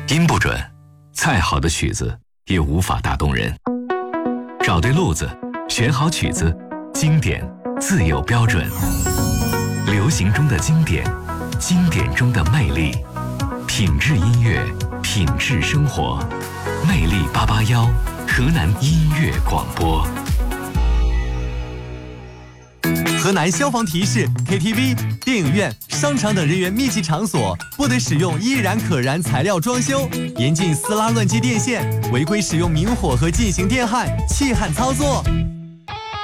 音不准，再好的曲子也无法打动人。找对路子，选好曲子，经典自有标准。流行中的经典，经典中的魅力，品质音乐，品质生活。魅力881，河南音乐广播。 河南消防提示 ：KTV、电影院、商场等人员密集场所不得使用易燃可燃材料装修，严禁撕拉乱接电线，违规使用明火和进行电焊、气焊操作。